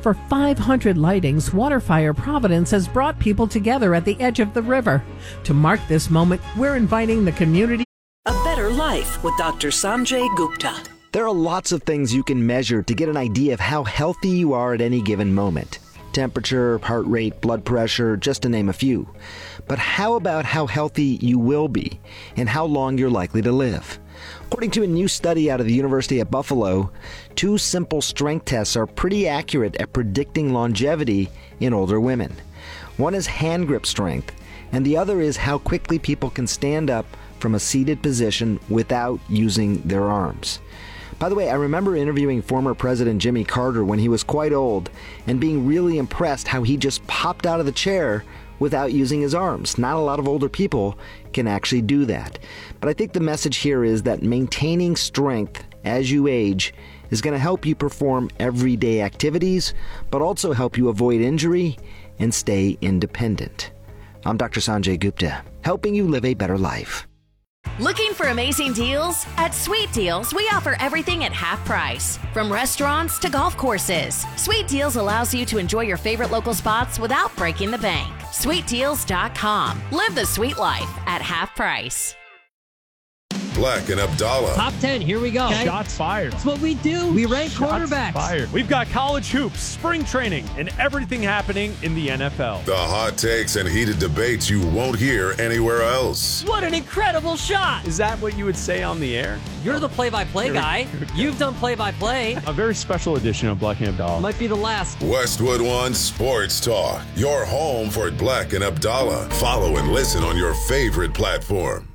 For 500 lightings, Waterfire Providence has brought people together at the edge of the river. To mark this moment, we're inviting the community. A Better Life with Dr. Sanjay Gupta. There are lots of things you can measure to get an idea of how healthy you are at any given moment. Temperature, heart rate, blood pressure, just to name a few. But how about how healthy you will be and how long you're likely to live? According to a new study out of the University at Buffalo, 2 simple strength tests are pretty accurate at predicting longevity in older women. One is hand grip strength, and the other is how quickly people can stand up from a seated position without using their arms. By the way, I remember interviewing former President Jimmy Carter when he was quite old and being really impressed how he just popped out of the chair without using his arms. Not a lot of older people can actually do that. But I think the message here is that maintaining strength as you age is going to help you perform everyday activities, but also help you avoid injury and stay independent. I'm Dr. Sanjay Gupta, helping you live a better life. Looking for amazing deals? At Sweet Deals, we offer everything at half price. From restaurants to golf courses, Sweet Deals allows you to enjoy your favorite local spots without breaking the bank. SweetDeals.com. Live the sweet life at half price. Black and Abdallah. Top 10, here we go. Okay. Shots fired. That's what we do. We rank quarterbacks. Fired. We've got college hoops, spring training, and everything happening in the NFL. The hot takes and heated debates you won't hear anywhere else. What an incredible shot. Is that what you would say on the air? You're the play-by-play guy. You've done play-by-play. A very special edition of Black and Abdallah. Might be the last. Westwood One Sports Talk. Your home for Black and Abdallah. Follow and listen on your favorite platform.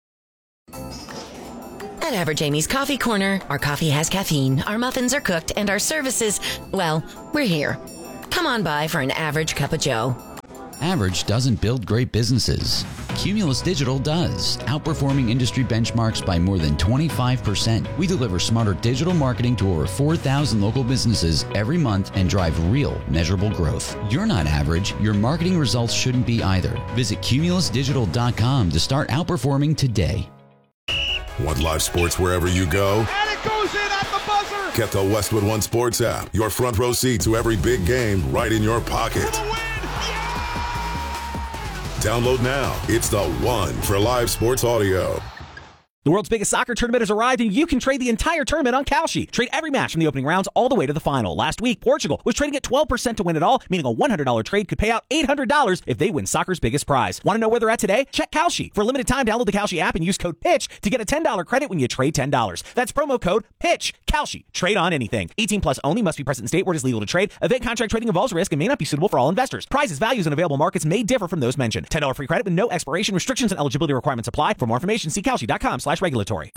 At Average Amy's Coffee Corner, our coffee has caffeine, our muffins are cooked, and our services, well, we're here. Come on by for an average cup of joe. Average doesn't build great businesses. Cumulus Digital does, outperforming industry benchmarks by more than 25%. We deliver smarter digital marketing to over 4,000 local businesses every month and drive real, measurable growth. You're not average. Your marketing results shouldn't be either. Visit cumulusdigital.com to start outperforming today. Want live sports wherever you go? And it goes in at the buzzer! Get the Westwood One Sports app. Your front row seat to every big game right in your pocket. For the win! Download now. It's the one for live sports audio. The world's biggest soccer tournament has arrived, and you can trade the entire tournament on Kalshi. Trade every match from the opening rounds all the way to the final. Last week, Portugal was trading at 12% to win it all, meaning a $100 trade could pay out $800 if they win soccer's biggest prize. Want to know where they're at today? Check Kalshi. For a limited time, download the Kalshi app and use code PITCH to get a $10 credit when you trade $10. That's promo code PITCH. Kalshi. Trade on anything. 18 plus only. Must be present in state where it is legal to trade. Event contract trading involves risk and may not be suitable for all investors. Prizes, values, and available markets may differ from those mentioned. $10 free credit with no expiration. Restrictions and eligibility requirements apply. For more information, see kalshi.com/regulatory.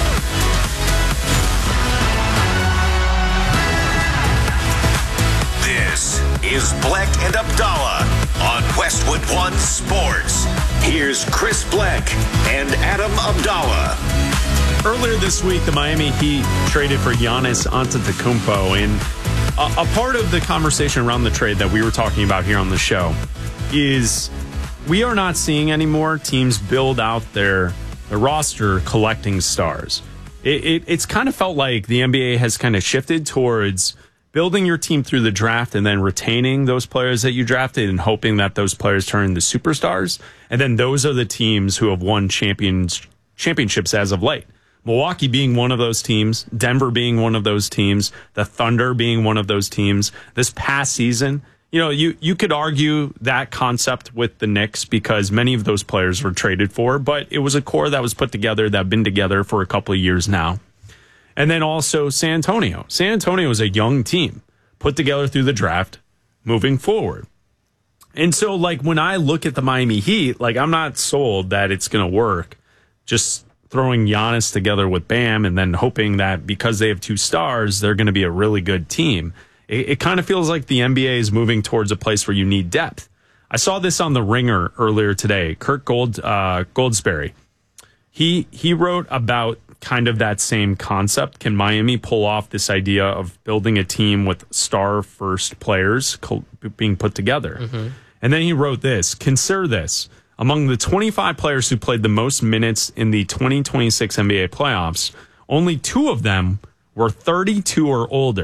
This is Black and Abdallah on Westwood One Sports. Here's Chris Black and Adam Abdallah. Earlier this week, the Miami Heat traded for Giannis Antetokounmpo, and a part of the conversation around the trade that we were talking about here on the show is we are not seeing anymore teams build out their roster collecting stars. It's kind of felt like the NBA has kind of shifted towards building your team through the draft and then retaining those players that you drafted and hoping that those players turn into superstars. And then those are the teams who have won championships as of late. Milwaukee being one of those teams, Denver being one of those teams, the Thunder being one of those teams. This past season, you know, you could argue that concept with the Knicks because many of those players were traded for, but it was a core that was put together that have been together for a couple of years now. And then also San Antonio. San Antonio is a young team put together through the draft moving forward. And so, like, when I look at the Miami Heat, like, I'm not sold that it's going to work just throwing Giannis together with Bam and then hoping that because they have two stars, they're going to be a really good team. It kind of feels like the NBA is moving towards a place where you need depth. I saw this on The Ringer earlier today. Kirk Goldsberry, he wrote about kind of that same concept. Can Miami pull off this idea of building a team with star first players being put together? Mm-hmm. And then he wrote this. Consider this. Among the 25 players who played the most minutes in the 2026 NBA playoffs, only 2 of them were 32 or older.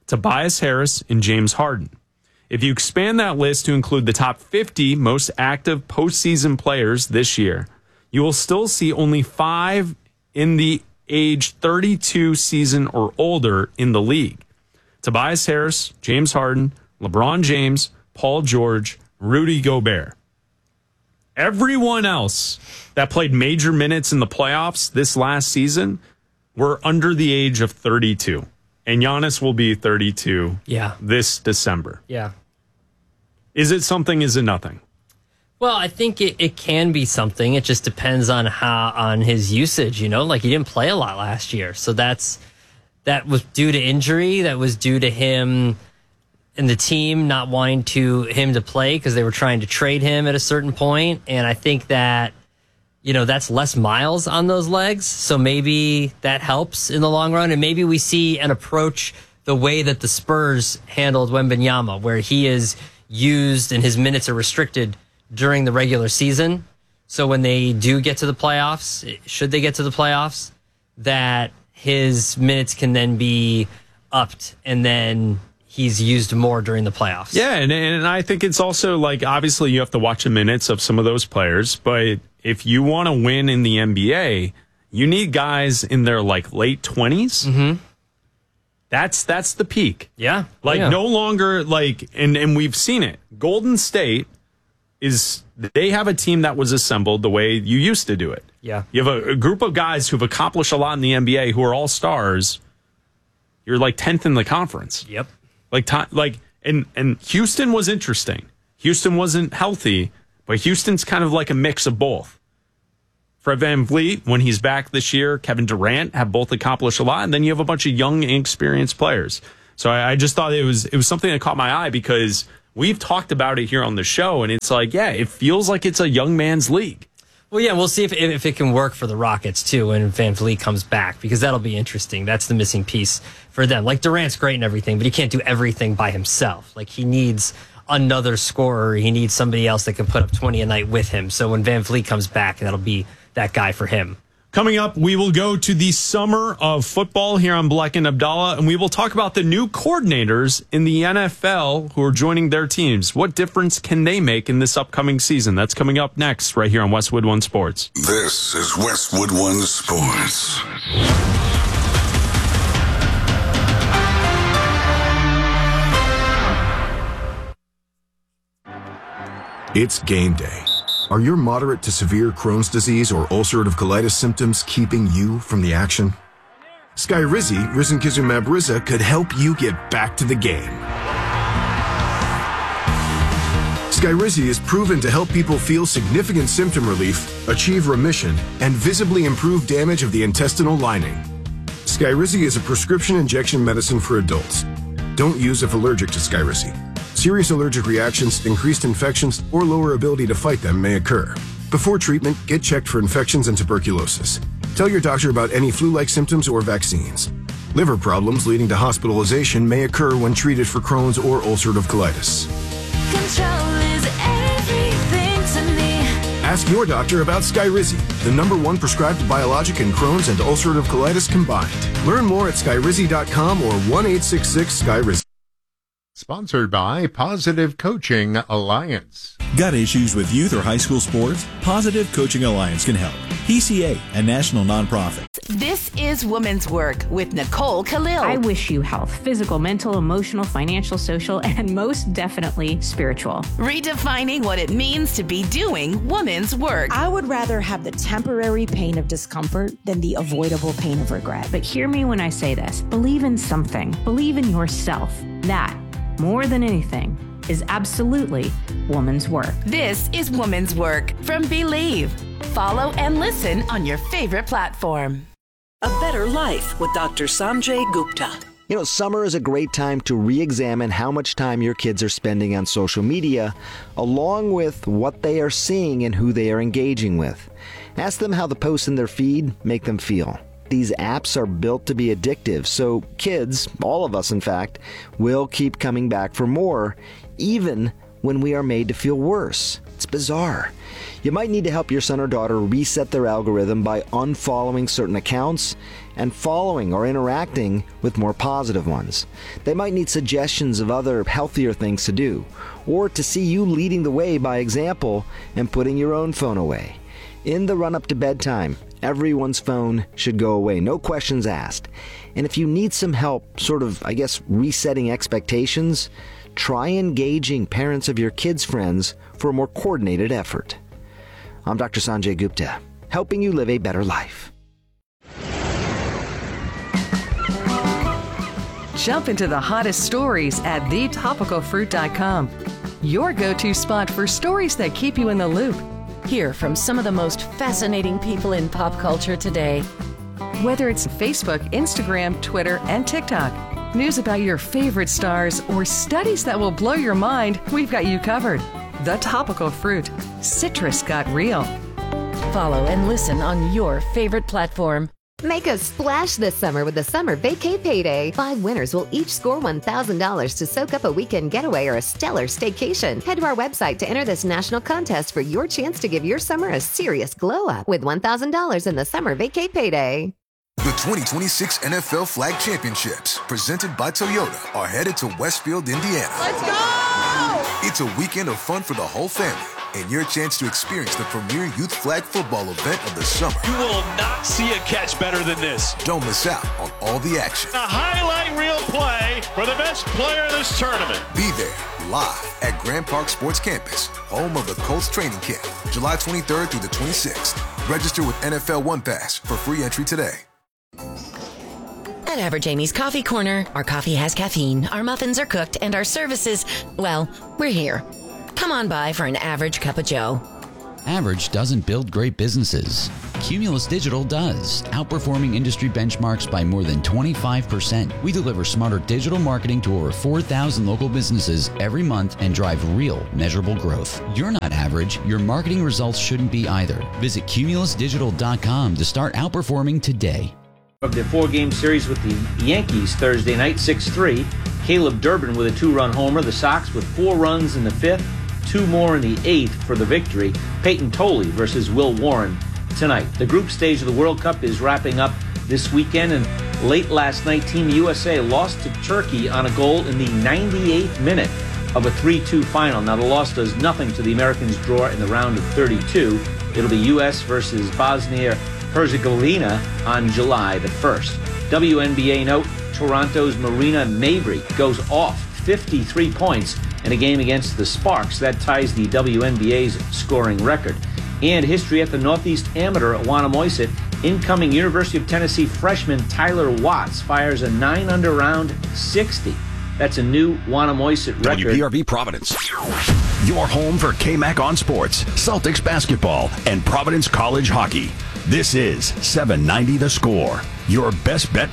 Tobias Harris, and James Harden. If you expand that list to include the top 50 most active postseason players this year, you will still see only 5 in the age 32 season or older in the league. Tobias Harris, James Harden, LeBron James, Paul George, Rudy Gobert. Everyone else that played major minutes in the playoffs this last season were under the age of 32. And Giannis will be 32 this December. Yeah. Is it something? Is it nothing? Well, I think it can be something. It just depends on his usage, you know? Like, he didn't play a lot last year. So that was due to injury. That was due to him and the team not wanting him to play because they were trying to trade him at a certain point. And I think that, you know, that's less miles on those legs. So maybe that helps in the long run. And maybe we see an approach the way that the Spurs handled Wembanyama, where he is used and his minutes are restricted during the regular season. So when they do get to the playoffs, should they get to the playoffs, that his minutes can then be upped and then he's used more during the playoffs. Yeah, and I think it's also like, obviously you have to watch the minutes of some of those players, but if you want to win in the NBA, you need guys in their like late 20s. Mm-hmm. That's the peak. Yeah. No longer like, and we've seen it. Golden State they have a team that was assembled the way you used to do it. Yeah. You have a group of guys who've accomplished a lot in the NBA who are all stars. You're like 10th in the conference. Yep. And Houston was interesting. Houston wasn't healthy, but Houston's kind of like a mix of both. Fred VanVleet, when he's back this year, Kevin Durant have both accomplished a lot, and then you have a bunch of young, inexperienced players. So I just thought it was something that caught my eye because we've talked about it here on the show, and it's like, yeah, it feels like it's a young man's league. Well, yeah, we'll see if it can work for the Rockets, too, when VanVleet comes back, because that'll be interesting. That's the missing piece for them. Like, Durant's great and everything, but he can't do everything by himself. Like, he needs another scorer. He needs somebody else that can put up 20 a night with him. So when VanVleet comes back, that'll be that guy for him. Coming up, we will go to the summer of football here on Black and Abdallah, and we will talk about the new coordinators in the NFL who are joining their teams. What difference can they make in this upcoming season? That's coming up next right here on Westwood One Sports. This is Westwood One Sports. It's game day. Are your moderate to severe Crohn's disease or ulcerative colitis symptoms keeping you from the action? Skyrizi, risankizumab Riza, could help you get back to the game. Skyrizi is proven to help people feel significant symptom relief, achieve remission, and visibly improve damage of the intestinal lining. Skyrizi is a prescription injection medicine for adults. Don't use if allergic to Skyrizi. Serious allergic reactions, increased infections, or lower ability to fight them may occur. Before treatment, get checked for infections and tuberculosis. Tell your doctor about any flu-like symptoms or vaccines. Liver problems leading to hospitalization may occur when treated for Crohn's or ulcerative colitis. Control is everything to me. Ask your doctor about Skyrizi, the #1 prescribed biologic in Crohn's and ulcerative colitis combined. Learn more at skyrizi.com or 1-866-SKYRIZI. Sponsored by Positive Coaching Alliance. Got issues with youth or high school sports? Positive Coaching Alliance can help. PCA, a national nonprofit. This is Women's Work with Nicole Khalil. I wish you health, physical, mental, emotional, financial, social, and most definitely spiritual. Redefining what it means to be doing women's work. I would rather have the temporary pain of discomfort than the avoidable pain of regret. But hear me when I say this. Believe in something. Believe in yourself. That, more than anything, is absolutely woman's work. This is Woman's Work from Believe. Follow and listen on your favorite platform. A Better Life with Dr. Sanjay Gupta. You know, summer is a great time to re-examine how much time your kids are spending on social media, along with what they are seeing and who they are engaging with. Ask them how the posts in their feed make them feel. These apps are built to be addictive, so kids, all of us in fact, will keep coming back for more, even when we are made to feel worse. It's bizarre. You might need to help your son or daughter reset their algorithm by unfollowing certain accounts and following or interacting with more positive ones. They might need suggestions of other healthier things to do, or to see you leading the way by example and putting your own phone away. In the run-up to bedtime, everyone's phone should go away, no questions asked. And if you need some help resetting expectations, try engaging parents of your kids' friends for a more coordinated effort. I'm Dr. Sanjay Gupta, helping you live a better life. Jump into the hottest stories at thetopicalfruit.com. Your go-to spot for stories that keep you in the loop. Hear from some of the most fascinating people in pop culture today. Whether it's Facebook, Instagram, Twitter, and TikTok, news about your favorite stars, or studies that will blow your mind, we've got you covered. The Topical Fruit. Citrus got real. Follow and listen on your favorite platform. Make a splash this summer with the Summer Vacay Payday. 5 winners will each score $1,000 to soak up a weekend getaway or a stellar staycation. Head to our website to enter this national contest for your chance to give your summer a serious glow up with $1,000 in the Summer Vacay Payday. The 2026 NFL Flag Championships, presented by Toyota, are headed to Westfield, Indiana. Let's go! It's a weekend of fun for the whole family, and your chance to experience the premier youth flag football event of the summer. You will not see a catch better than this. Don't miss out on all the action. A highlight reel play for the best player of this tournament. Be there, live at Grand Park Sports Campus, home of the Colts training camp, July 23rd through the 26th. Register with NFL One Pass for free entry today. At Average Amy's Coffee Corner, our coffee has caffeine, our muffins are cooked, and our services, well, we're here. Come on by for an average cup of joe. Average doesn't build great businesses. Cumulus Digital does, outperforming industry benchmarks by more than 25%. We deliver smarter digital marketing to over 4,000 local businesses every month and drive real, measurable growth. You're not average. Your marketing results shouldn't be either. Visit cumulusdigital.com to start outperforming today. Of their 4-game series with the Yankees Thursday night, 6-3. Caleb Durbin with a 2-run homer. The Sox with 4 runs in the 5th, 2 more in the 8th for the victory. Peyton Tolley versus Will Warren tonight. The group stage of the World Cup is wrapping up this weekend, and late last night, Team USA lost to Turkey on a goal in the 98th minute of a 3-2 final. Now, the loss does nothing to the Americans' draw in the round of 32. It'll be U.S. versus Bosnia-Herzegovina on July the 1st. WNBA note, Toronto's Marina Mabrey goes off 53 points in a game against the Sparks. That ties the WNBA's scoring record. And history at the Northeast Amateur at Wannamoisett. Incoming University of Tennessee freshman Tyler Watts fires a 9-under round 60. That's a new Wannamoisett record. WPRV Providence. Your home for KMAC on sports, Celtics basketball, and Providence College hockey. This is 790 The Score. Your best bet.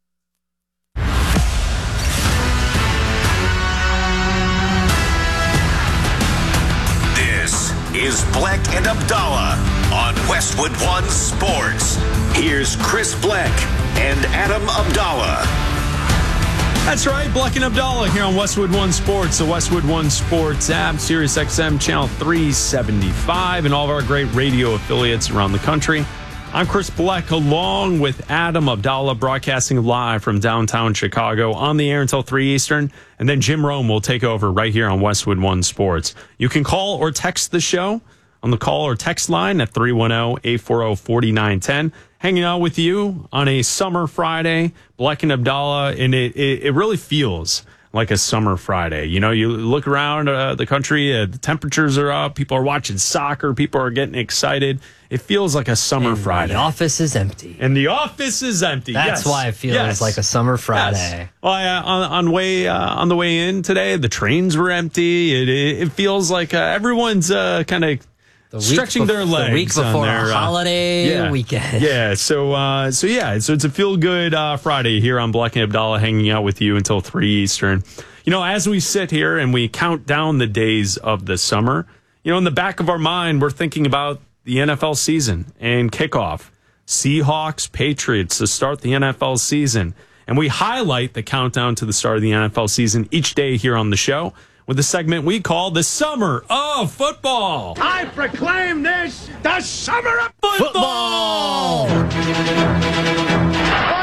This is Bleck and Abdallah on Westwood One Sports. Here's Chris Bleck and Adam Abdallah. That's right, Bleck and Abdallah here on Westwood One Sports, the Westwood One Sports app, Sirius XM Channel 375, and all of our great radio affiliates around the country. I'm Chris Bleck, along with Adam Abdallah, broadcasting live from downtown Chicago, on the air until 3 Eastern, and then Jim Rome will take over right here on Westwood One Sports. You can call or text the show on the call or text line at 310-840-4910. Hanging out with you on a summer Friday, Bleck and Abdallah, and it really feels like a summer Friday. You know, you look around the country, the temperatures are up, people are watching soccer, people are getting excited. It feels like a summer Friday. The office is empty. And the office is empty. That's why it feels like a summer Friday. Yes. Well, on the way in today, the trains were empty. It feels like everyone's kind of stretching their legs. The week before a holiday weekend. Yeah. So it's a feel good Friday here on Bleck and Abdallah, hanging out with you until 3 Eastern. You know, as we sit here and we count down the days of the summer, you know, in the back of our mind, we're thinking about the NFL season and kickoff. Seahawks, Patriots to start the NFL season. And we highlight the countdown to the start of the NFL season each day here on the show with a segment we call the Summer of Football. I proclaim this the Summer of Football!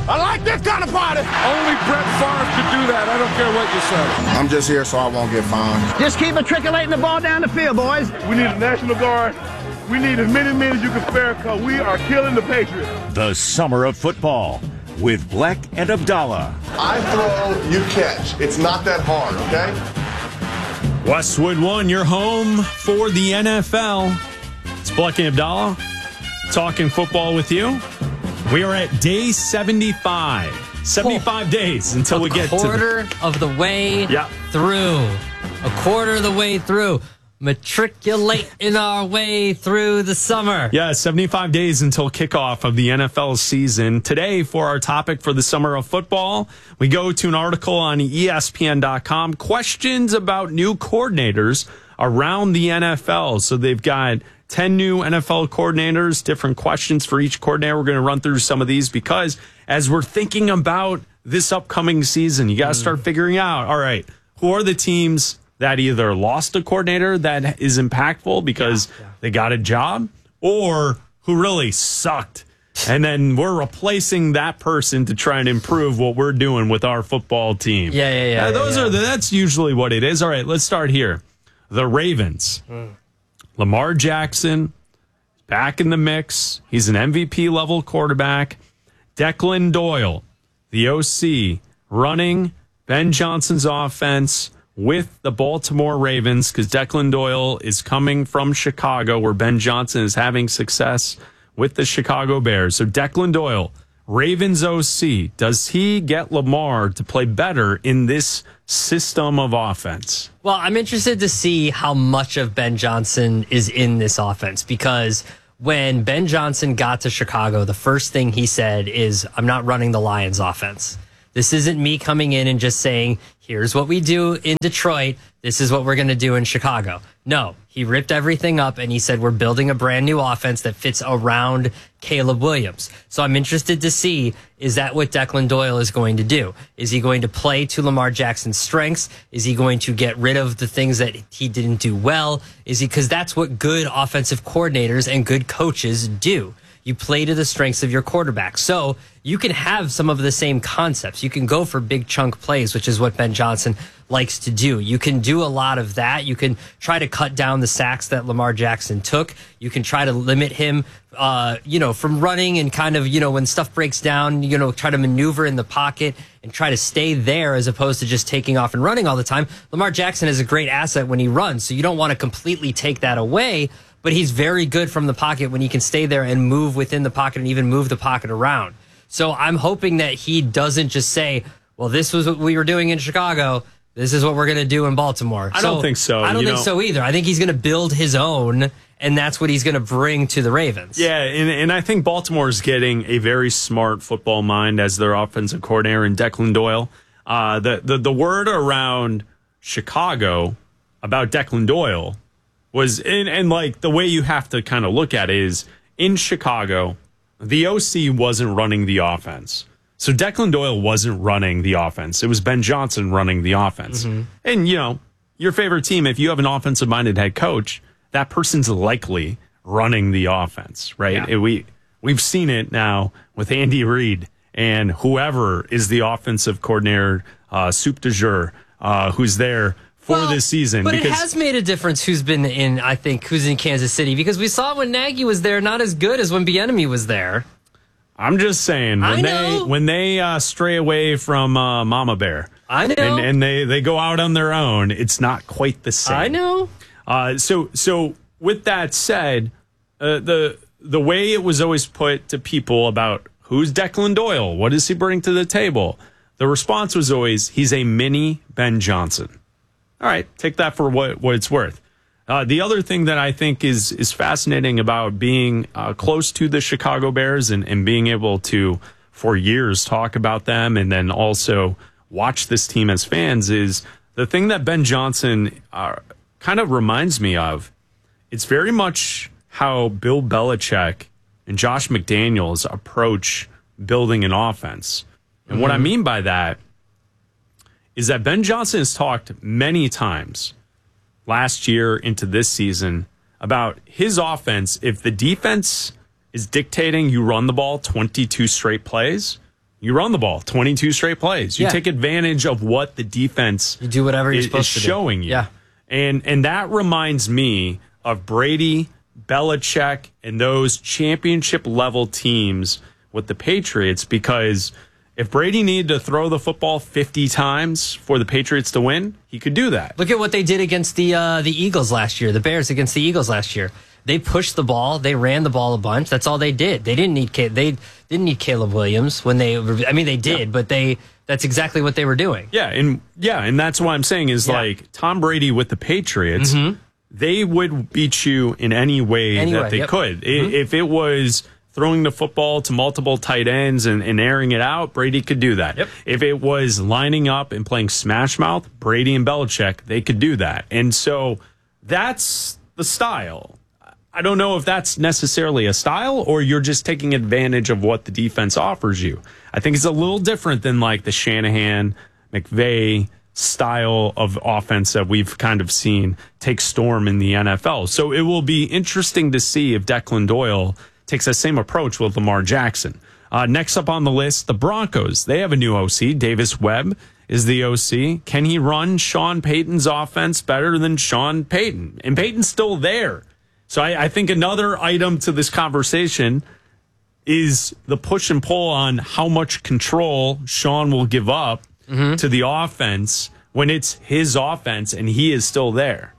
I like this kind of party. Only Brett Favre could do that. I don't care what you say. I'm just here so I won't get fined. Just keep matriculating the ball down the field, boys. We need a National Guard. We need as many men as you can spare because we are killing the Patriots. The Summer of Football with Bleck and Abdallah. I throw, you catch. It's not that hard, okay? Westwood One, your home for the NFL. It's Bleck and Abdallah talking football with you. We are at day 75. 75 days until we get to quarter of the way through. A quarter of the way through. Matriculating our way through the summer. Yeah, 75 days until kickoff of the NFL season. Today, for our topic for the summer of football, we go to an article on ESPN.com. Questions about new coordinators around the NFL. So they've got 10 new NFL coordinators, different questions for each coordinator. We're going to run through some of these because as we're thinking about this upcoming season, you got to start figuring out, all right, who are the teams that either lost a coordinator that is impactful because they got a job, or who really sucked. And then we're replacing that person to try and improve what we're doing with our football team. That's usually what it is. All right, let's start here. The Ravens. Lamar Jackson, back in the mix. He's an MVP level quarterback. Declan Doyle, the OC, running Ben Johnson's offense with the Baltimore Ravens, because Declan Doyle is coming from Chicago, where Ben Johnson is having success with the Chicago Bears. So Declan Doyle, Ravens OC, does he get Lamar to play better in this system of offense? Well, I'm interested to see how much of Ben Johnson is in this offense, because when Ben Johnson got to Chicago, the first thing he said is, I'm not running the Lions offense. This isn't me coming in and just saying, here's what we do in Detroit. This is what we're going to do in Chicago. No, he ripped everything up and he said, we're building a brand new offense that fits around Caleb Williams. So I'm interested to see, is that what Declan Doyle is going to do? Is he going to play to Lamar Jackson's strengths? Is he going to get rid of the things that he didn't do well? Because that's what good offensive coordinators and good coaches do. You play to the strengths of your quarterback. So you can have some of the same concepts. You can go for big chunk plays, which is what Ben Johnson likes to do. You can do a lot of that. You can try to cut down the sacks that Lamar Jackson took. You can try to limit him, from running and kind of, when stuff breaks down, try to maneuver in the pocket and try to stay there as opposed to just taking off and running all the time. Lamar Jackson is a great asset when he runs, so you don't want to completely take that away. But he's very good from the pocket when he can stay there and move within the pocket and even move the pocket around. So I'm hoping that he doesn't just say, well, this was what we were doing in Chicago. This is what we're going to do in Baltimore. I don't think so. I don't think so either. I think he's going to build his own, and that's what he's going to bring to the Ravens. Yeah, and I think Baltimore's getting a very smart football mind as their offensive coordinator in Declan Doyle. The word around Chicago about Declan Doyle was, and like the way you have to kind of look at it is, in Chicago, the OC wasn't running the offense. So Declan Doyle wasn't running the offense. It was Ben Johnson running the offense. Mm-hmm. And, your favorite team, if you have an offensive-minded head coach, that person's likely running the offense, right? Yeah. We've seen it now with Andy Reid and whoever is the offensive coordinator, soup du jour, who's there for this season. But it has made a difference who's in Kansas City, because we saw when Nagy was there, not as good as when Bieniemy was there. I'm just saying, when they stray away from Mama Bear, I know, and they go out on their own, it's not quite the same. I know. So with that said, the way it was always put to people about who's Declan Doyle, what does he bring to the table, the response was always, he's a mini Ben Johnson. All right, take that for what it's worth. The other thing that I think is fascinating about being close to the Chicago Bears and being able to, for years, talk about them and then also watch this team as fans is the thing that Ben Johnson kind of reminds me of. It's very much how Bill Belichick and Josh McDaniels approach building an offense. And what I mean by that is that Ben Johnson has talked many times last year into this season about his offense. If the defense is dictating you run the ball 22 straight plays, You run the ball 22 straight plays. You take advantage of what the defense you do whatever you're supposed to do. Showing you. Yeah. And that reminds me of Brady, Belichick, and those championship level teams with the Patriots, because if Brady needed to throw the football 50 times for the Patriots to win, he could do that. Look at what they did against the Eagles last year, the Bears against the Eagles last year. They pushed the ball. They ran the ball a bunch. That's all they did. They didn't need Caleb Williams when they. I mean, they did, but that's exactly what they were doing. Yeah, and that's what I'm saying is like Tom Brady with the Patriots. They would beat you in any way that they could. If it was throwing the football to multiple tight ends and airing it out, Brady could do that. If it was lining up and playing smash mouth, Brady and Belichick, they could do that. And so that's the style. I don't know if that's necessarily a style or you're just taking advantage of what the defense offers you. I think it's a little different than like the Shanahan, McVay style of offense that we've kind of seen take storm in the NFL. So it will be interesting to see if Declan Doyle takes that same approach with Lamar Jackson. Next up on the list, the Broncos. They have a new OC. Davis Webb is the OC. Can he run Sean Payton's offense better than Sean Payton? And Payton's still there. So I think another item to this conversation is the push and pull on how much control Sean will give up to the offense when it's his offense and he is still there.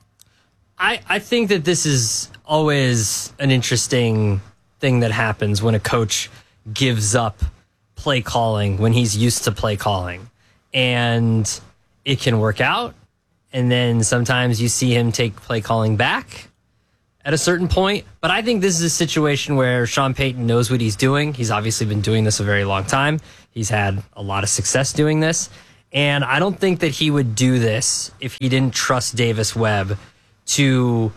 I think that this is always an interesting thing that happens when a coach gives up play calling when he's used to play calling. And it can work out. And then sometimes you see him take play calling back at a certain point. But I think this is a situation where Sean Payton knows what he's doing. He's obviously been doing this a very long time. He's had a lot of success doing this. And I don't think that he would do this if he didn't trust Davis Webb to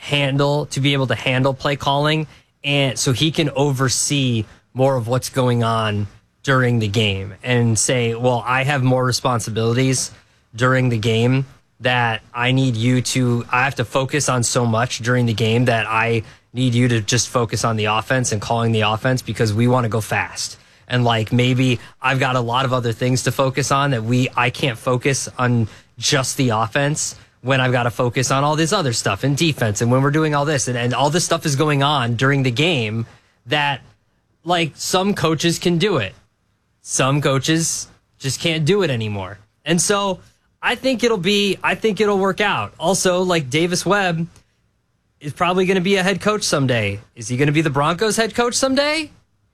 be able to handle play calling, and so he can oversee more of what's going on during the game and say, well, I have more responsibilities during the game that I have to focus on so much during the game that I need you to just focus on the offense and calling the offense because we want to go fast. And like maybe I've got a lot of other things to focus on that I can't focus on just the offense when I've got to focus on all this other stuff and defense and when we're doing all this and all this stuff is going on during the game that like some coaches can do it. Some coaches just can't do it anymore. And so I think it'll work out. Also, like Davis Webb is probably going to be a head coach someday. Is he going to be the Broncos head coach someday?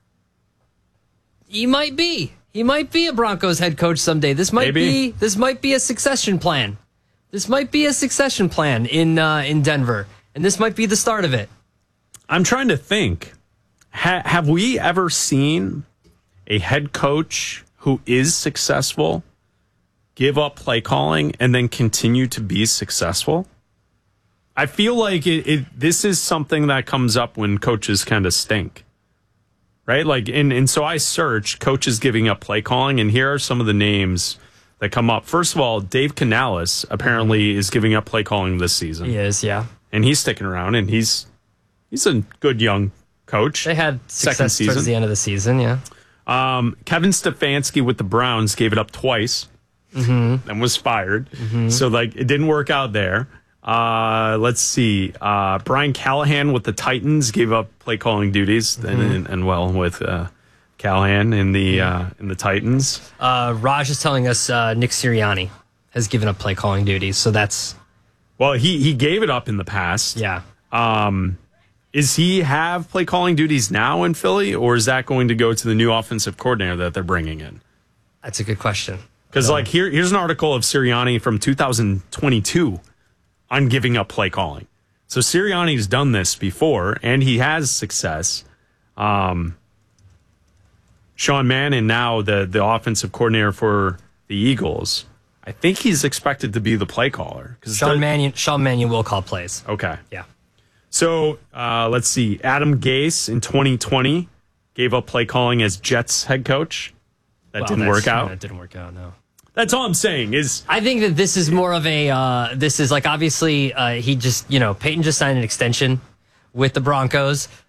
He might be. He might be a Broncos head coach someday. This might be a succession plan. This might be a succession plan in Denver, and this might be the start of it. I'm trying to think. Have we ever seen a head coach who is successful give up play calling and then continue to be successful? I feel like this is something that comes up when coaches kind of stink, right? Like, and so I search coaches giving up play calling, and here are some of the names that come up. First of all, Dave Canales apparently is giving up play calling this season. He is, yeah. And he's sticking around, and he's a good young coach. They had success towards the end of the season, yeah. Kevin Stefanski with the Browns gave it up twice and was fired. So, like, it didn't work out there. Let's see. Brian Callahan with the Titans gave up play calling duties and with Callahan in the Titans. Raj is telling us Nick Sirianni has given up play calling duties, so that's he gave it up in the past. Yeah. Is he have play calling duties now in Philly, or is that going to go to the new offensive coordinator that they're bringing in? That's a good question. Because like here's an article of Sirianni from 2022 on giving up play calling. So Sirianni's done this before, and he has success. Sean Mannion, now the offensive coordinator for the Eagles, I think he's expected to be the play caller. Sean Mannion will call plays. Okay. Yeah. So let's see. Adam Gase in 2020 gave up play calling as Jets head coach. That didn't work out. That didn't work out, no. That's all I'm saying is I think that this is more of a this is like obviously he just Peyton just signed an extension with the Broncos,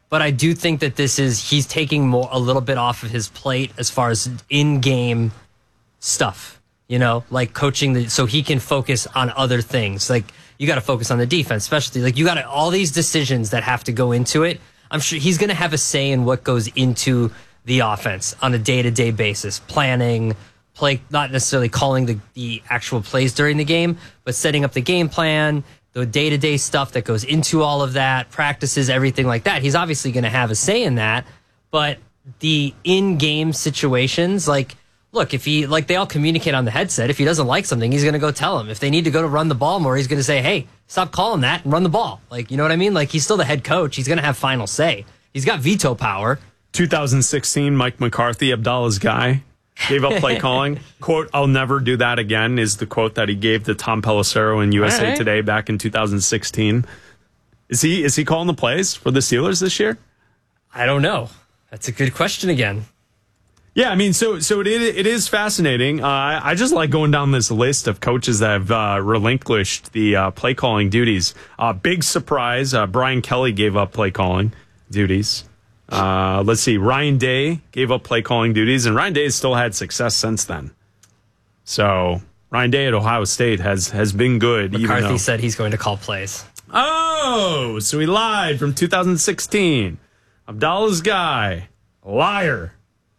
But I do think that he's taking a little bit off of his plate as far as in-game stuff, like coaching so he can focus on other things. Like, you got to focus on the defense, especially. Like, you got all these decisions that have to go into it. I'm sure he's going to have a say in what goes into the offense on a day-to-day basis. Planning, play, not necessarily calling the actual plays during the game, but setting up the game plan, the day-to-day stuff that goes into all of that, practices, everything like that. He's obviously going to have a say in that, but the in-game situations, look, if they all communicate on the headset. If he doesn't like something, he's going to go tell him. If they need to go to run the ball more, he's going to say, hey, stop calling that and run the ball. You know what I mean? He's still the head coach. He's going to have final say. He's got veto power. 2016, Mike McCarthy, Abdallah's guy, gave up play calling. Quote, "I'll never do that again," is the quote that he gave to Tom Pelissero in USA Today back in 2016. Is he calling the plays for the Steelers this year? I don't know. That's a good question again. Yeah, I mean, so it is fascinating. I just like going down this list of coaches that have relinquished the play calling duties. Big surprise, Brian Kelly gave up play calling duties. Let's see, Ryan Day gave up play calling duties, and Ryan Day has still had success since then. So Ryan Day at Ohio State has been good. McCarthy said he's going to call plays. Oh, so he lied from 2016. Abdallah's guy, liar.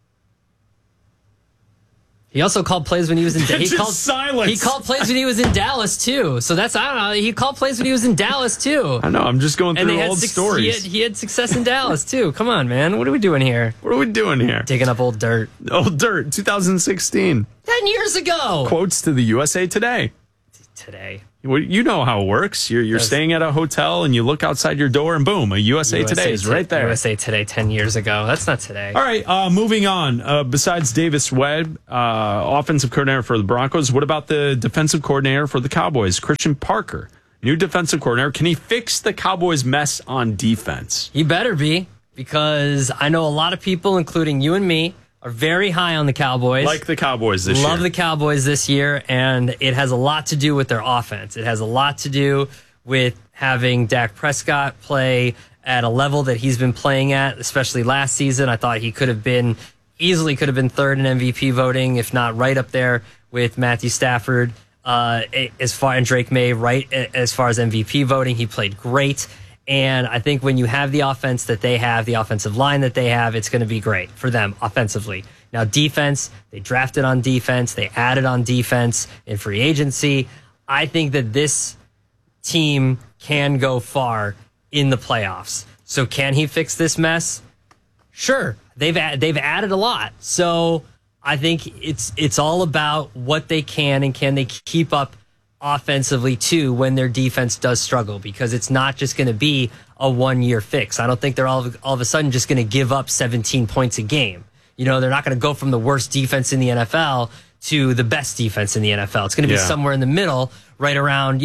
He also called plays when he was in Silence. He called plays when he was in Dallas too. So I don't know. He called plays when he was in Dallas too. I know. I'm just going through old stories. He had success in Dallas too. Come on, man. What are we doing here? Digging up old dirt. Old dirt. 2016. 10 years ago. Quotes to the USA Today. Today. You know how it works. You're staying at a hotel and you look outside your door and boom, a USA Today is right there. USA Today 10 years ago. That's not today. All right, moving on. Besides Davis Webb, offensive coordinator for the Broncos, what about the defensive coordinator for the Cowboys, Christian Parker? New defensive coordinator. Can he fix the Cowboys' mess on defense? He better be, because I know a lot of people, including you and me, are very high on the Cowboys. Like the Cowboys this year. Love the Cowboys this year, and it has a lot to do with their offense. It has a lot to do with having Dak Prescott play at a level that he's been playing at, especially last season. I thought he easily could have been third in MVP voting, if not right up there with Matthew Stafford, and Drake May, right as far as MVP voting. He played great. And I think when you have the offense that they have, the offensive line that they have, it's going to be great for them offensively. Now, defense, they drafted on defense. They added on defense in free agency. I think that this team can go far in the playoffs. So can he fix this mess? Sure. They've added a lot. So I think it's all about what they can, and can they keep up offensively too when their defense does struggle, because it's not just going to be a 1-year fix. I don't think they're all of a sudden just going to give up 17 points a game. They're not going to go from the worst defense in the NFL to the best defense in the NFL. It's going to be somewhere in the middle, right around,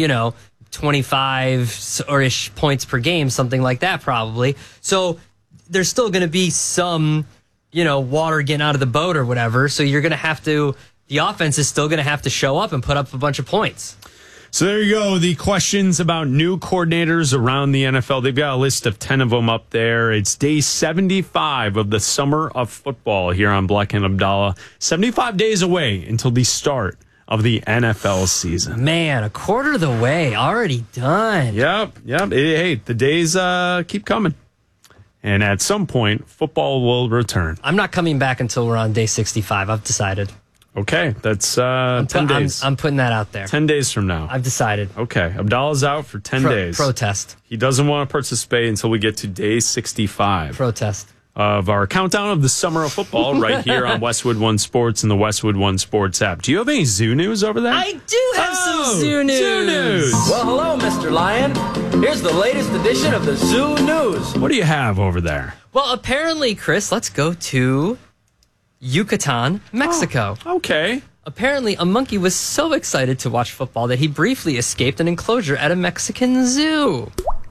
25 or ish points per game, something like that probably. So there's still going to be some, water getting out of the boat or whatever. So you're going to have to, the offense is still going to have to show up and put up a bunch of points. So there you go. The questions about new coordinators around the NFL. They've got a list of 10 of them up there. It's day 75 of the summer of football here on Bleck and Abdallah. 75 days away until the start of the NFL season. Man, a quarter of the way already done. Yep. Hey, the days keep coming. And at some point, football will return. I'm not coming back until we're on day 65. I've decided. Okay, that's 10 days. I'm putting that out there. 10 days from now. I've decided. Okay, Abdallah's out for 10 days. Protest. He doesn't want to participate until we get to day 65. Protest. Of our countdown of the summer of football right here on Westwood One Sports and the Westwood One Sports app. Do you have any zoo news over there? I do have some zoo news. Well, hello, Mr. Lion. Here's the latest edition of the Zoo News. What do you have over there? Well, apparently, Chris, let's go to Yucatan, Mexico. Oh, okay. Apparently, a monkey was so excited to watch football that he briefly escaped an enclosure at a Mexican zoo.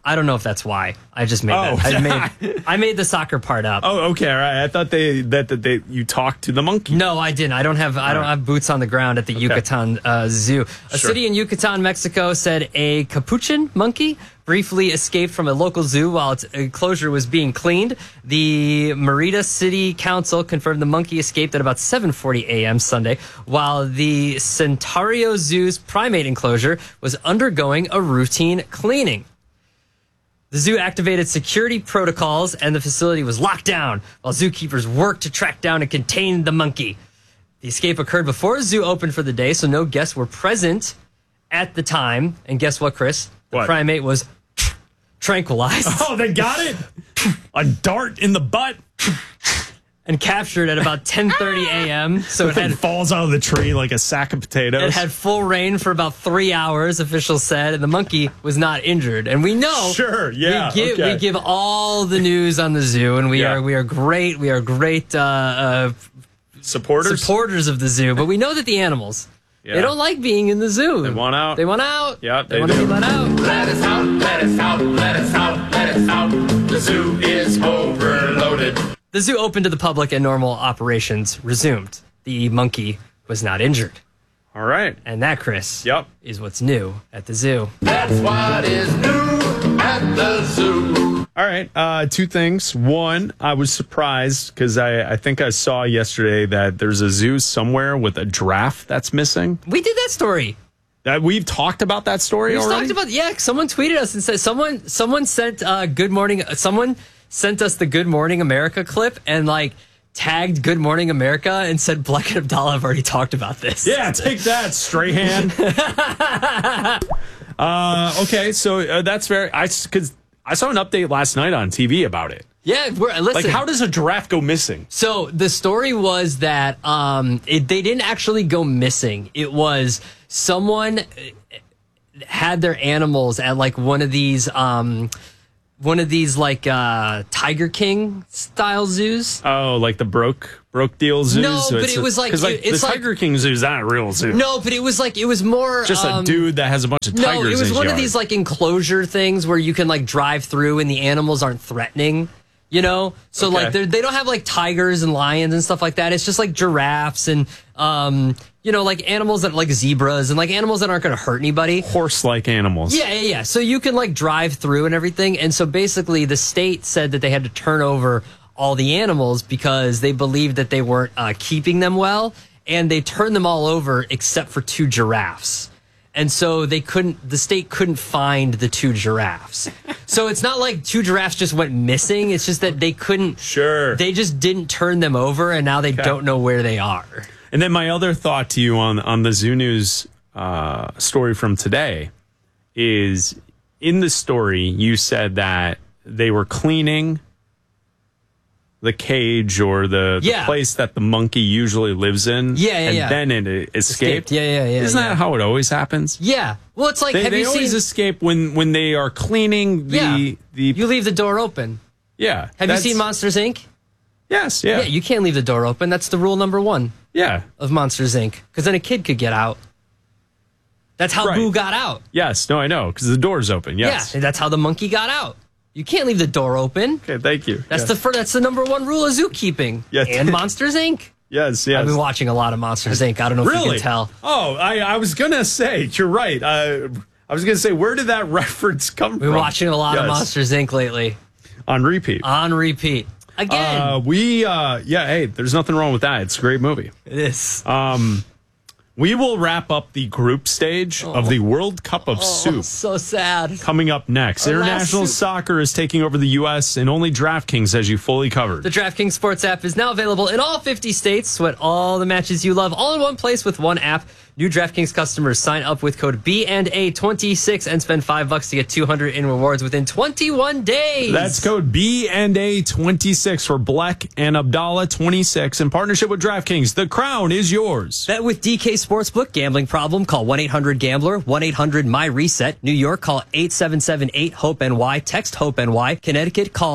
I don't know if that's why. I just made that. I made the soccer part up. Oh, okay. All right. I thought that you talked to the monkey. No, I didn't. I don't have boots on the ground at the Yucatan Zoo. A city in Yucatan, Mexico, said a capuchin monkey briefly escaped from a local zoo while its enclosure was being cleaned. The Mérida City Council confirmed the monkey escaped at about 7:40 a.m. Sunday, while the Centario Zoo's primate enclosure was undergoing a routine cleaning. The zoo activated security protocols and the facility was locked down while zookeepers worked to track down and contain the monkey. The escape occurred before the zoo opened for the day, so no guests were present at the time. And guess what, Chris? The primate was tranquilized. Oh, they got it? A dart in the butt? And captured at about 10:30 a.m. So it falls out of the tree like a sack of potatoes. It had full rain for about 3 hours, officials said, and the monkey was not injured. And we know, we give all the news on the zoo, and we are great. We are great supporters of the zoo. But we know that the animals, they don't like being in the zoo. They want out. They want out. Yeah, they want to be let out. Let us out. Let us out. Let us out. Let us out. The zoo is overloaded. The zoo opened to the public and normal operations resumed. The monkey was not injured. All right. And that, Chris, is what's new at the zoo. That's what is new at the zoo. All right. Two things. One, I was surprised because I think I saw yesterday that there's a zoo somewhere with a giraffe that's missing. We did that story. We've talked about that story already? Someone tweeted us and said, someone sent Good Morning, someone sent us the Good Morning America clip and tagged Good Morning America and said Bleck and Abdallah have already talked about this. Yeah, take that, Strahan. Okay, so that's because I saw an update last night on TV about it. Yeah, listen. How does a giraffe go missing? So the story was that they didn't actually go missing. It was someone had their animals at one of these Tiger King style zoos. Oh, like the broke deal zoos? No, but it was the Tiger King zoo is not a real zoo. No, but it was more just a dude that has a bunch of tigers in his yard. No, it was one of these enclosure things where you can drive through and the animals aren't threatening. So they don't have tigers and lions and stuff like that. It's just giraffes and animals that zebras and animals that aren't going to hurt anybody. Horse-like animals. Yeah. So you can drive through and everything. And so basically the state said that they had to turn over all the animals because they believed that they weren't keeping them well, and they turned them all over except for 2 giraffes. And so the state couldn't find the 2 giraffes. So it's not like 2 giraffes just went missing. It's just that they couldn't. Sure. They just didn't turn them over, and now they don't know where they are. And then my other thought to you on the Zoo News story from today is, in the story, you said that they were cleaning the cage or the place that the monkey usually lives in. And then it escaped. Isn't that how it always happens? Yeah. Well, it's like, they always escape when they are cleaning the... You leave the door open. Yeah. Have you seen Monsters, Inc.? Yes, yeah. Yeah, you can't leave the door open. That's the rule number 1. Yeah. Of Monsters, Inc. Because then a kid could get out. That's how Boo got out. Yes, no, I know, because the door's open, yes. Yeah, that's how the monkey got out. You can't leave the door open. Okay, thank you. That's the number 1 rule of zookeeping. Yes. And Monsters, Inc. Yes. I've been watching a lot of Monsters, Inc. I don't know if you can tell. Oh, I was going to say, you're right. I was going to say, where did that reference come from? We're watching a lot of Monsters, Inc. lately. On repeat. Again. Hey, there's nothing wrong with that. It's a great movie. It is. We will wrap up the group stage of the World Cup of Soup. So sad. Coming up next. International soccer is taking over the U.S., and only DraftKings has you fully covered. The DraftKings Sports app is now available in all 50 states. Sweat all the matches you love all in one place with one app. New DraftKings customers sign up with code B&A26 and spend $5 to get $200 in rewards within 21 days. That's code B&A26 for Bleck and Abdallah 26 in partnership with DraftKings. The crown is yours. Bet with DK Sportsbook. Gambling problem? Call 1-800-GAMBLER. 1-800-MY-RESET. New York, call 877-8-HOPE-NY. Text HOPE-NY. Connecticut, call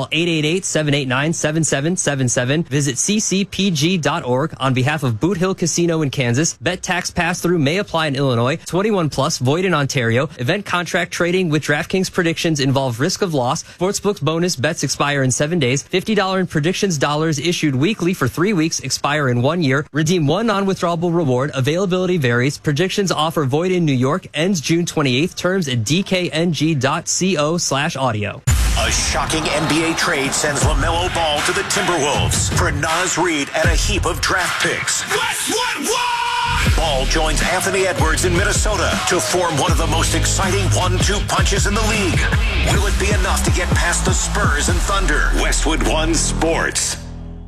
888-789-7777. Visit ccpg.org on behalf of Boot Hill Casino in Kansas. Bet tax pass through may apply in Illinois. 21 plus, void in Ontario. Event contract trading with DraftKings predictions involve risk of loss. Sportsbook bonus bets expire in 7 days. $50 in predictions dollars issued weekly for 3 weeks, expire in 1 year. Redeem one non-withdrawable reward. Availability varies. Predictions offer void in New York. Ends June 28th. Terms at dkng.co/audio. A shocking NBA trade sends LaMelo Ball to the Timberwolves for Naz Reid and a heap of draft picks. Ball joins Anthony Edwards in Minnesota to form one of the most exciting 1-2 punches in the league. Will it be enough to get past the Spurs and Thunder? Westwood One Sports.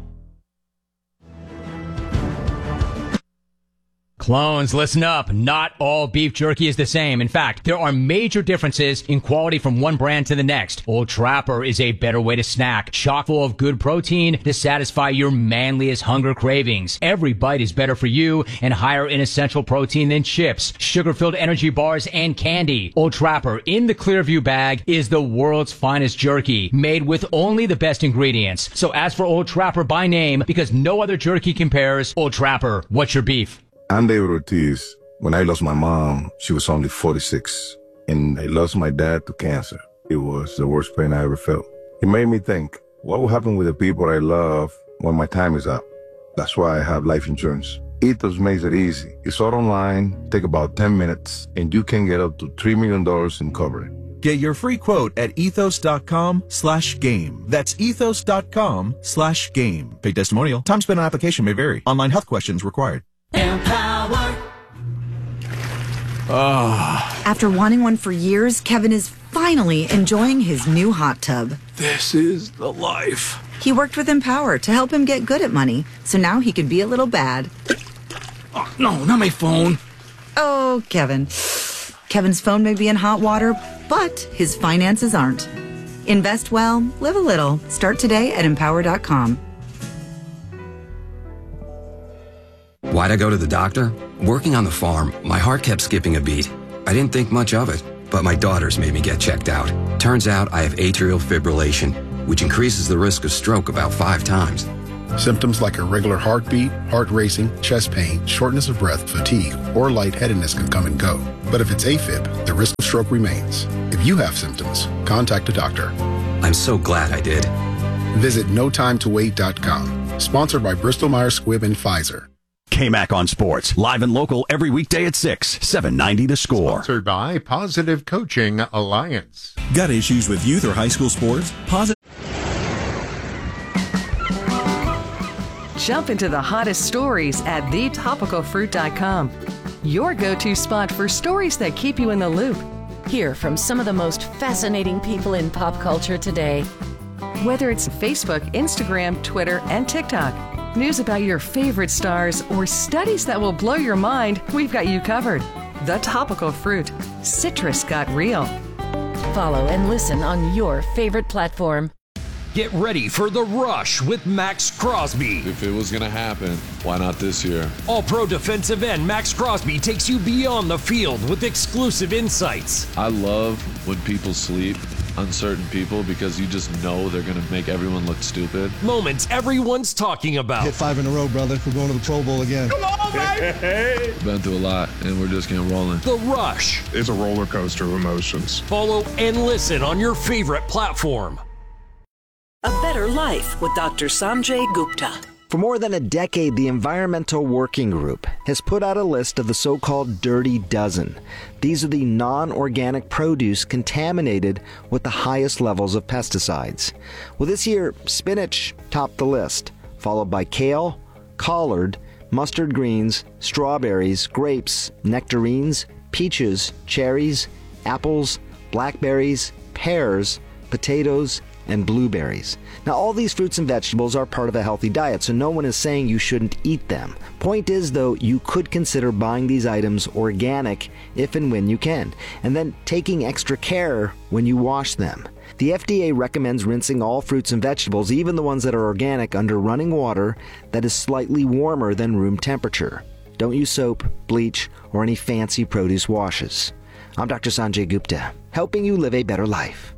Clones, listen up. Not all beef jerky is the same. In fact, there are major differences in quality from one brand to the next. Old Trapper is a better way to snack, chock full of good protein to satisfy your manliest hunger cravings. Every bite is better for you and higher in essential protein than chips, sugar-filled energy bars, and candy. Old Trapper in the Clearview bag is the world's finest jerky, made with only the best ingredients. So ask for Old Trapper by name because no other jerky compares. Old Trapper, what's your beef? I'm David Ortiz. When I lost my mom, she was only 46, and I lost my dad to cancer. It was the worst pain I ever felt. It made me think, what will happen with the people I love when my time is up? That's why I have life insurance. Ethos makes it easy. It's all online, take about 10 minutes, and you can get up to $3 million in coverage. Get your free quote at ethos.com/game. That's ethos.com/game. Paid testimonial. Time spent on application may vary. Online health questions required. Empower. After wanting one for years, Kevin is finally enjoying his new hot tub. This is the life. He worked with Empower to help him get good at money, so now he can be a little bad. Oh, no, not my phone. Oh, Kevin. Kevin's phone may be in hot water, but his finances aren't. Invest well, live a little. Start today at empower.com. Why'd I go to the doctor? Working on the farm, my heart kept skipping a beat. I didn't think much of it, but my daughters made me get checked out. Turns out I have atrial fibrillation, which increases the risk of stroke about 5 times. Symptoms like irregular heartbeat, heart racing, chest pain, shortness of breath, fatigue, or lightheadedness can come and go. But if it's AFib, the risk of stroke remains. If you have symptoms, contact a doctor. I'm so glad I did. Visit notimetowait.com. Sponsored by Bristol-Myers Squibb and Pfizer. KMAC on Sports, live and local every weekday at 6, 790 The Score. Sponsored by Positive Coaching Alliance. Got issues with youth or high school sports? Jump into the hottest stories at thetopicalfruit.com. Your go-to spot for stories that keep you in the loop. Hear from some of the most fascinating people in pop culture today. Whether it's Facebook, Instagram, Twitter, and TikTok. News about your favorite stars or studies that will blow your mind, we've got you covered. The Topical Fruit. Citrus got real. Follow and listen on your favorite platform. Get ready for The Rush with Max Crosby. If it was going to happen, why not this year? All-pro defensive end Max Crosby takes you beyond the field with exclusive insights. I love when people sleep on certain people because you just know they're going to make everyone look stupid. Moments everyone's talking about. Hit 5 in a row, brother. We're going to the Pro Bowl again. Come on, baby! Been through a lot, and we're just getting rolling. The Rush. It's a roller coaster of emotions. Follow and listen on your favorite platform. A Better Life with Dr. Sanjay Gupta. For more than a decade, the Environmental Working Group has put out a list of the so-called Dirty Dozen. These are the non-organic produce contaminated with the highest levels of pesticides. Well, this year, spinach topped the list, followed by kale, collard, mustard greens, strawberries, grapes, nectarines, peaches, cherries, apples, blackberries, pears, potatoes, and blueberries. Now, all these fruits and vegetables are part of a healthy diet, so no one is saying you shouldn't eat them. Point is, though, you could consider buying these items organic if and when you can, and then taking extra care when you wash them. The FDA recommends rinsing all fruits and vegetables, even the ones that are organic, under running water that is slightly warmer than room temperature. Don't use soap, bleach, or any fancy produce washes. I'm Dr. Sanjay Gupta, helping you live a better life.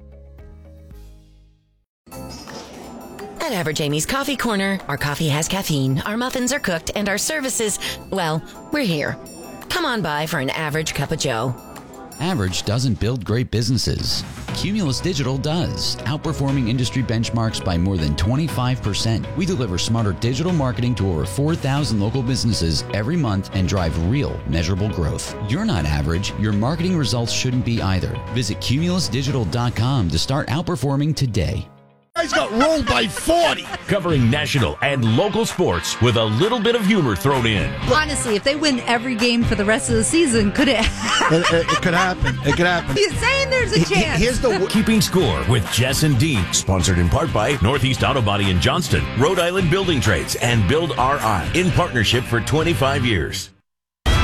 At Average Amy's Coffee Corner, our coffee has caffeine, our muffins are cooked, and our services, well, we're here. Come on by for an average cup of joe. Average doesn't build great businesses. Cumulus Digital does, outperforming industry benchmarks by more than 25%. We deliver smarter digital marketing to over 4,000 local businesses every month and drive real, measurable growth. You're not average. Your marketing results shouldn't be either. Visit cumulusdigital.com to start outperforming today. Guys got rolled by 40. Covering national and local sports with a little bit of humor thrown in. Honestly, if they win every game for the rest of the season, could it happen? It could happen. It could happen. He's saying there's a chance. Here's the Keeping Score with Jess and Dean. Sponsored in part by Northeast Auto Body in Johnston, Rhode Island Building Trades, and Build RI. In partnership for 25 years.